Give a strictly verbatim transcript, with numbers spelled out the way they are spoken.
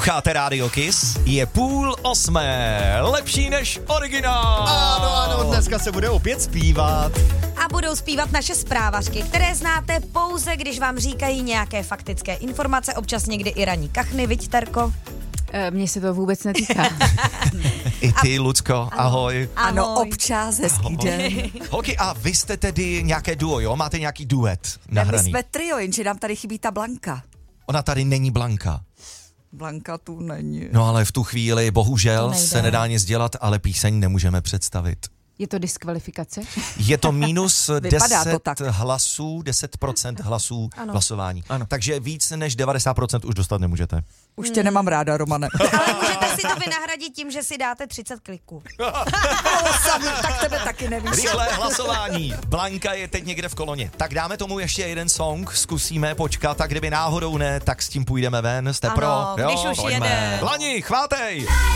Cháte Rádio Kiss? Je půl osmé. Lepší než originál. Ano, ano, dneska se bude opět zpívat. A budou zpívat naše zprávařky, které znáte pouze, když vám říkají nějaké faktické informace, občas někdy i ranní kachny, viď, Terko? E, mně se to vůbec netýká. I ty, Lucko, ahoj. Ano, Ahoj. Občas, hezký den. Holky, a vy jste tedy nějaké duo, jo? Máte nějaký duet My nahraný? jsme trio, jenže nám tady chybí ta Blanka. Ona tady není Blanka. Blanka tu není. No ale v tu chvíli bohužel To nejde. se nedá nic dělat, ale píseň nemůžeme představit. Je to diskvalifikace? Je to minus Vypadá to deset tak. hlasů, deset procent hlasů Ano. hlasování. Ano. Takže víc než devadesát procent už dostat nemůžete. Už tě nemám ráda, Romane. Ale můžete si to vynahradit tím, že si dáte třicet kliků. Sami, tak tebe taky nevíš. Rychlé hlasování. Blanka je teď někde v koloně. Tak dáme tomu ještě jeden song, zkusíme počkat a kdyby náhodou ne, tak s tím půjdeme ven. Jste Ano, pro? když už pojďme. jede. Lani, chvátej!